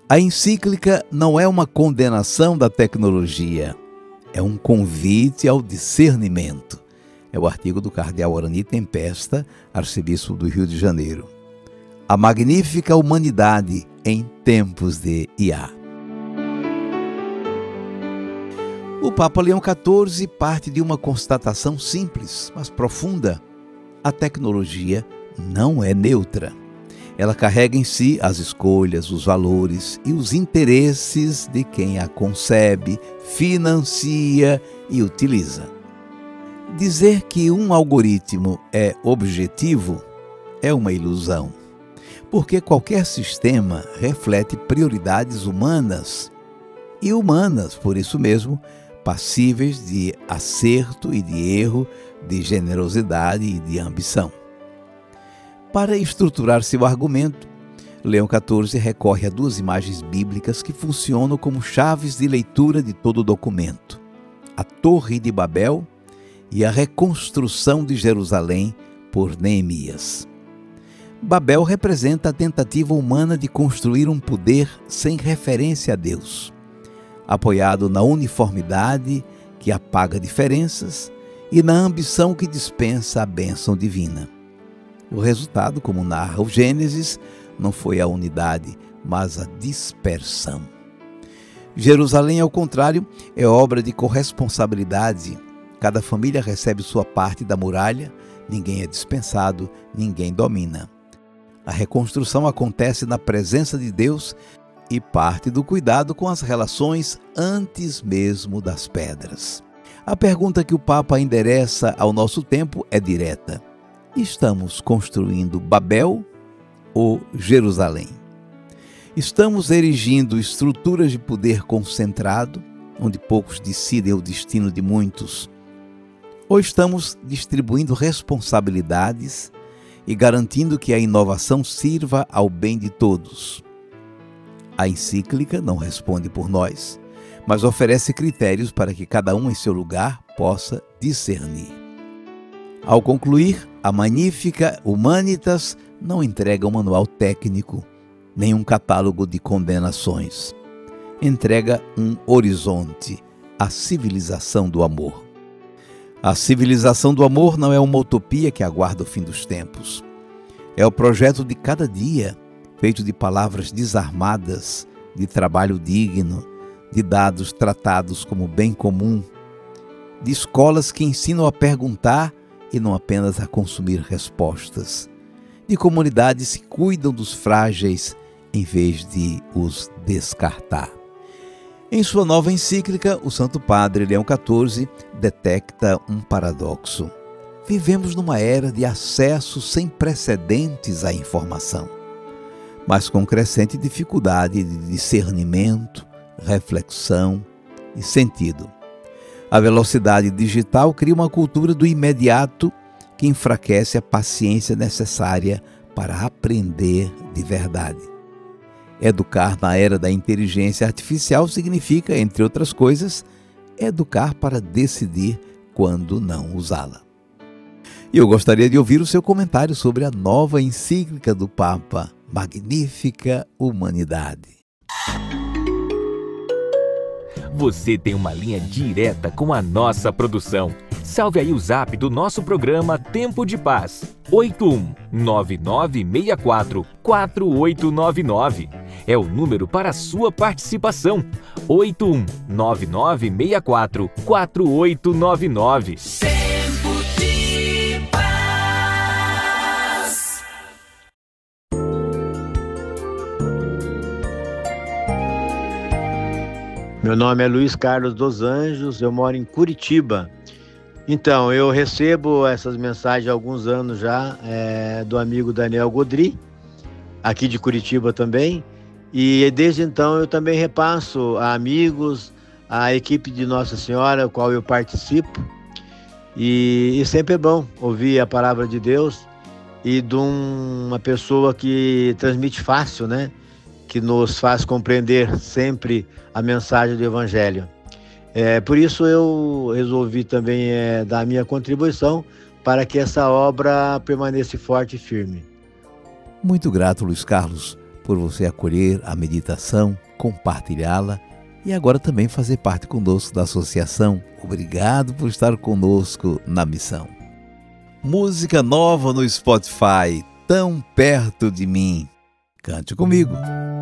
A encíclica não é uma condenação da tecnologia, é um convite ao discernimento. É o artigo do cardeal Arani Tempesta, arcebispo do Rio de Janeiro. A magnífica humanidade em tempos de IA. O Papa Leão XIV parte de uma constatação simples, mas profunda. A tecnologia não é neutra. Ela carrega em si as escolhas, os valores e os interesses de quem a concebe, financia e utiliza. Dizer que um algoritmo é objetivo é uma ilusão, porque qualquer sistema reflete prioridades humanas e humanas, por isso mesmo, passíveis de acerto e de erro, de generosidade e de ambição. Para estruturar seu argumento, Leão XIV recorre a duas imagens bíblicas que funcionam como chaves de leitura de todo o documento: a Torre de Babel e a reconstrução de Jerusalém por Neemias. Babel representa a tentativa humana de construir um poder sem referência a Deus, apoiado na uniformidade que apaga diferenças e na ambição que dispensa a bênção divina. O resultado, como narra o Gênesis, não foi a unidade, mas a dispersão. Jerusalém, ao contrário, é obra de corresponsabilidade. Cada família recebe sua parte da muralha, ninguém é dispensado, ninguém domina. A reconstrução acontece na presença de Deus e parte do cuidado com as relações antes mesmo das pedras. A pergunta que o Papa endereça ao nosso tempo é direta: estamos construindo Babel ou Jerusalém? Estamos erigindo estruturas de poder concentrado, onde poucos decidem o destino de muitos? Ou estamos distribuindo responsabilidades e garantindo que a inovação sirva ao bem de todos? A encíclica não responde por nós, mas oferece critérios para que cada um em seu lugar possa discernir. Ao concluir, a Magnificat Humanitas não entrega um manual técnico, nem um catálogo de condenações. Entrega um horizonte, a civilização do amor. A civilização do amor não é uma utopia que aguarda o fim dos tempos. É o projeto de cada dia, feito de palavras desarmadas, de trabalho digno, de dados tratados como bem comum, de escolas que ensinam a perguntar e não apenas a consumir respostas, de comunidades que cuidam dos frágeis em vez de os descartar. Em sua nova encíclica, o Santo Padre Leão XIV detecta um paradoxo. Vivemos numa era de acesso sem precedentes à informação, mas com crescente dificuldade de discernimento, reflexão e sentido. A velocidade digital cria uma cultura do imediato que enfraquece a paciência necessária para aprender de verdade. Educar na era da inteligência artificial significa, entre outras coisas, educar para decidir quando não usá-la. E eu gostaria de ouvir o seu comentário sobre a nova encíclica do Papa, Magnificat Humanidade. Você tem uma linha direta com a nossa produção. Salve aí o zap do nosso programa Tempo de Paz, 8199644899. É o número para a sua participação, 8199644899. Tempo de Paz. Meu nome é Luiz Carlos dos Anjos, eu moro em Curitiba. Então, eu recebo essas mensagens há alguns anos já, do amigo Daniel Godry, aqui de Curitiba também, e desde então eu também repasso a amigos, a equipe de Nossa Senhora, a qual eu participo, e sempre é bom ouvir a palavra de Deus e de uma pessoa que transmite fácil, né? Que nos faz compreender sempre a mensagem do Evangelho. Por isso eu resolvi também dar a minha contribuição para que essa obra permaneça forte e firme. Muito grato, Luiz Carlos, por você acolher a meditação, compartilhá-la e agora também fazer parte conosco da associação. Obrigado por estar conosco na missão. Música nova no Spotify, Tão Perto de Mim. Cante comigo.